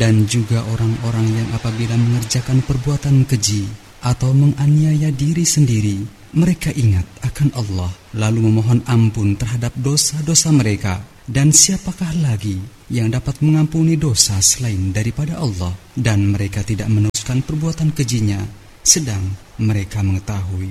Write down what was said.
Dan juga orang-orang yang apabila mengerjakan perbuatan keji atau menganiaya diri sendiri, mereka ingat akan Allah, lalu memohon ampun terhadap dosa-dosa mereka. Dan siapakah lagi yang dapat mengampuni dosa selain daripada Allah? Dan mereka tidak meneruskan perbuatan kejinya, sedang mereka mengetahui